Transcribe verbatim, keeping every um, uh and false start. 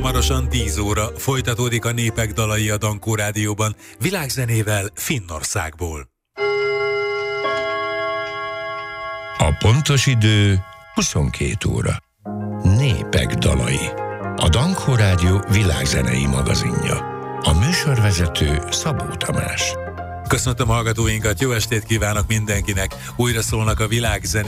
Hamarosan tíz óra folytatódik a Népek dalai a Dankó Rádióban, világzenével Finnországból. A pontos idő huszonkét óra. Népek dalai. A Dankó Rádió világzenei magazinja. A műsorvezető Szabó Tamás. Köszöntöm hallgatóinkat, jó estét kívánok mindenkinek! Újra szólnak a világzené